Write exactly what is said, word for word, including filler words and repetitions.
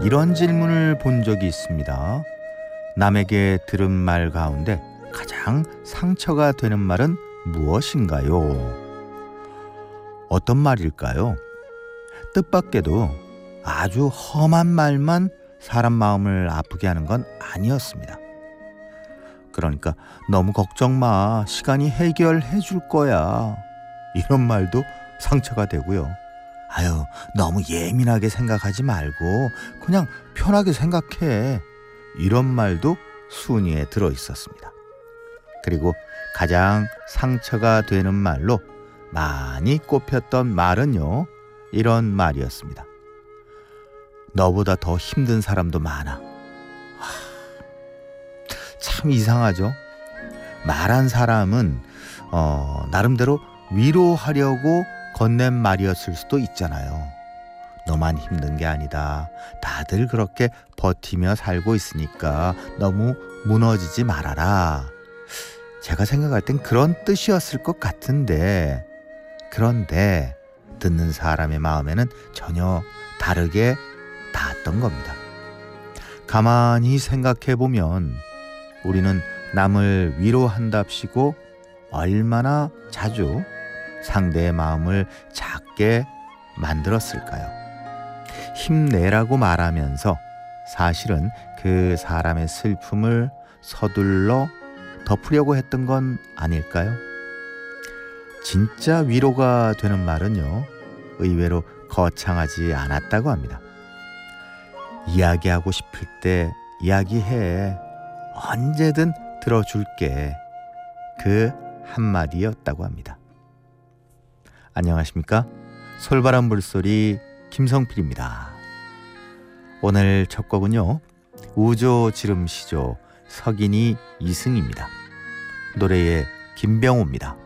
이런 질문을 본 적이 있습니다. 남에게 들은 말 가운데 가장 상처가 되는 말은 무엇인가요? 어떤 말일까요? 뜻밖에도 아주 험한 말만 사람 마음을 아프게 하는 건 아니었습니다. 그러니까 너무 걱정 마, 시간이 해결해 줄 거야, 이런 말도 상처가 되고요. 아유, 너무 예민하게 생각하지 말고 그냥 편하게 생각해, 이런 말도 순위에 들어 있었습니다. 그리고 가장 상처가 되는 말로 많이 꼽혔던 말은요, 이런 말이었습니다. 너보다 더 힘든 사람도 많아. 하, 참 이상하죠? 말한 사람은 어, 나름대로 위로하려고 건넨 말이었을 수도 있잖아요. 너만 힘든 게 아니다. 다들 그렇게 버티며 살고 있으니까 너무 무너지지 말아라. 제가 생각할 땐 그런 뜻이었을 것 같은데, 그런데 듣는 사람의 마음에는 전혀 다르게 닿았던 겁니다. 가만히 생각해보면 우리는 남을 위로한답시고 얼마나 자주 상대의 마음을 작게 만들었을까요? 힘내라고 말하면서 사실은 그 사람의 슬픔을 서둘러 덮으려고 했던 건 아닐까요? 진짜 위로가 되는 말은요, 의외로 거창하지 않았다고 합니다. 이야기하고 싶을 때 이야기해. 언제든 들어줄게. 그 한마디였다고 합니다. 안녕하십니까? 솔바람 물소리 김성필입니다. 오늘 첫 곡은요, 우조 지름시조 석인이 이승입니다. 노래의 김병호입니다.